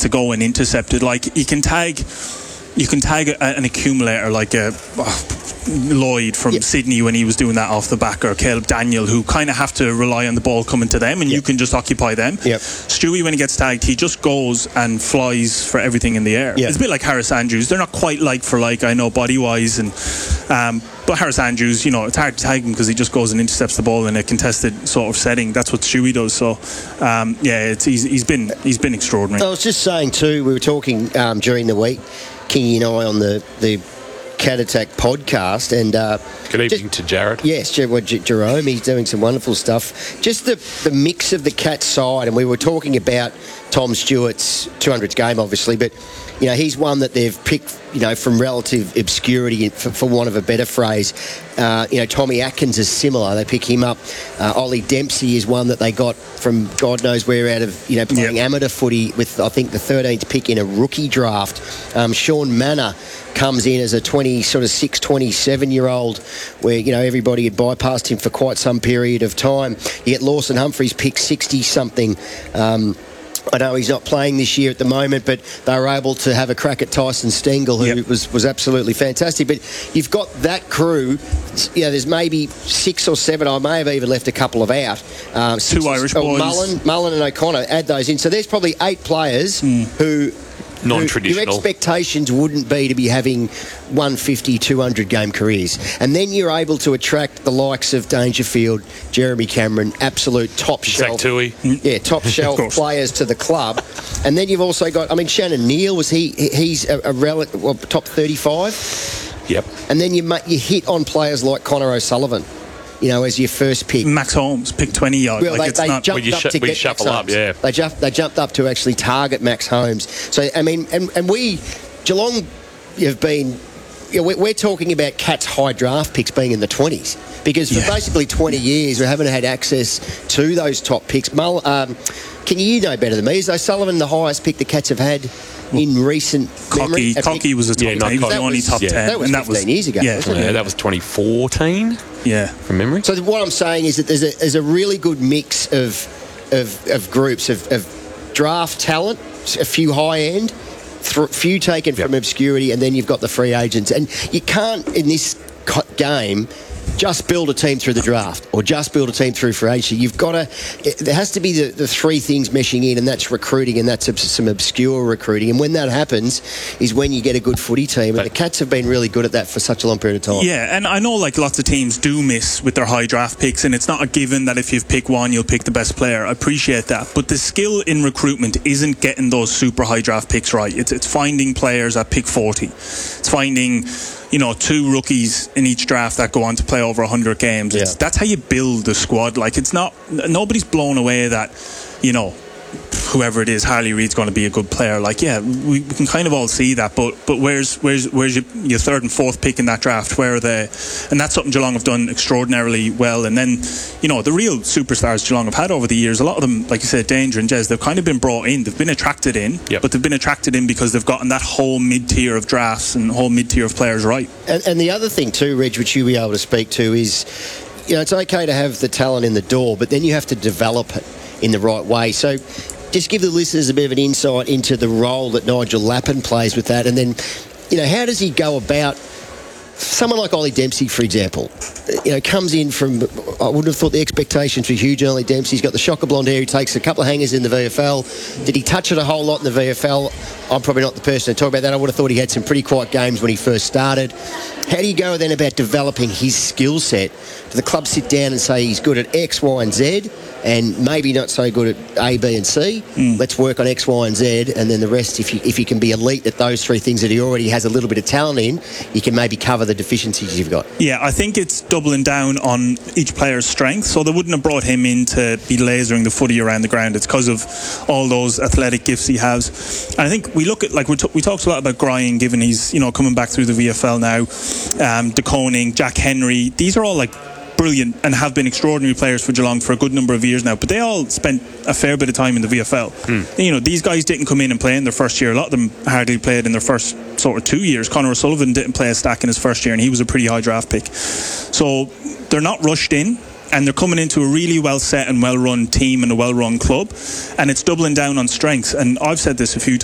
to go and intercept it. Like, you can tag an accumulator like Lloyd from Sydney when he was doing that off the back, or Caleb Daniel, who kind of have to rely on the ball coming to them, and you can just occupy them. Stewie, when he gets tagged, he just goes and flies for everything in the air. It's a bit like Harris Andrews. They're not quite like for like, I know, body wise, and but Harris Andrews, you know, it's hard to tag him because he just goes and intercepts the ball in a contested sort of setting. That's what Stewie does. So he's been extraordinary. I was just saying too, we were talking during the week, Kingy and I, on the Cat Attack podcast, and good evening to Jared. Yes, Jerome, he's doing some wonderful stuff. Just the mix of the Cats side, and we were talking about Tom Stewart's 200th game, obviously, but you know, he's one that they've picked, you know, from relative obscurity, for want of a better phrase. You know, Tommy Atkins is similar. They pick him up. Ollie Dempsey is one that they got from God knows where, out of, you know, playing amateur footy with, I think, the 13th pick in a rookie draft. Sean Manor comes in as a 27-year-old where, you know, everybody had bypassed him for quite some period of time. You get Lawson Humphries picked 60-something. I know he's not playing this year at the moment, but they were able to have a crack at Tyson Stengel, who was absolutely fantastic. But you've got that crew. You know, there's maybe 6 or 7. I may have even left a couple of out. 2 Irish boys. Mullen and O'Connor, add those in. So there's probably 8 players who... Non-traditional. Your expectations wouldn't be to be having 150, 200 game careers. And then you're able to attract the likes of Dangerfield, Jeremy Cameron, absolute top shelf. Zach Toohey. Yeah, top shelf players to the club. And then you've also got, I mean, Shannon Neal, he's a top 35? Yep. And then you hit on players like Connor O'Sullivan, you know, as your first pick. Max Holmes, pick 20 yards. Well, they jumped up to get Max Holmes. They jumped up to actually target Max Holmes. So, I mean, and we, Geelong, have been... You know, we're talking about Cats' high draft picks being in the 20s, because for basically 20 years we haven't had access to those top picks. Can you know better than me? Is O'Sullivan the highest pick the Cats have had in recent memory? Cocky was the top 10. He was the only top 10. That was 15 years ago. Yeah, that was 2014. Yeah, from memory. So what I'm saying is that there's a really good mix of groups of draft talent, a few high end, few taken from obscurity, and then you've got the free agents. And you can't, in this game, just build a team through the draft or just build a team through free agency. You've got to... There has to be the 3 things meshing in, and that's recruiting, and that's some obscure recruiting. And when that happens is when you get a good footy team. And the Cats have been really good at that for such a long period of time. Yeah, and I know like lots of teams do miss with their high draft picks, and it's not a given that if you've picked one, you'll pick the best player. I appreciate that. But the skill in recruitment isn't getting those super high draft picks right. It's finding players at pick 40. It's finding... you know, 2 rookies in each draft that go on to play over 100 games. That's how you build the squad. Like, it's not... Nobody's blown away that, you know, whoever it is, Harley Reid's going to be a good player. Like, yeah, we can kind of all see that, but where's your 3rd and 4th pick in that draft? Where are they? And that's something Geelong have done extraordinarily well. And then, you know, the real superstars Geelong have had over the years, a lot of them, like you said, Danger and Jez, they've kind of been brought in. They've been attracted in, but they've been attracted in because they've gotten that whole mid-tier of drafts and whole mid-tier of players right. And the other thing too, Reg, which you'll be able to speak to is, you know, it's okay to have the talent in the door, but then you have to develop it in the right way. So just give the listeners a bit of an insight into the role that Nigel Lappin plays with that, and then, you know, how does he go about... Someone like Ollie Dempsey, for example, you know, comes in from... I wouldn't have thought the expectations were huge on Ollie Dempsey. He's got the shocker blonde hair. He takes a couple of hangers in the VFL. Did he touch it a whole lot in the VFL? I'm probably not the person to talk about that. I would have thought he had some pretty quiet games when he first started. How do you go then about developing his skill set? Do the club sit down and say he's good at X, Y and Z, and maybe not so good at A, B and C? Let's work on X, Y and Z, and then the rest, if you can be elite at those 3 things that he already has a little bit of talent in, you can maybe cover the deficiencies you've got. Yeah, I think it's doubling down on each player's strengths. So they wouldn't have brought him in to be lasering the footy around the ground. It's because of all those athletic gifts he has. And I think we look at, like, we talked a lot about Gryan, given he's, you know, coming back through the VFL now, De Koning, Jack Henry. These are all like brilliant and have been extraordinary players for Geelong for a good number of years now, but they all spent a fair bit of time in the VFL. You know, these guys didn't come in and play in their first year. A lot of them hardly played in their first sort of 2 years. Connor O'Sullivan didn't play a stack in his first year, and he was a pretty high draft pick. So they're not rushed in, and they're coming into a really well set and well run team and a well run club, and it's doubling down on strengths. And I've said this a few times.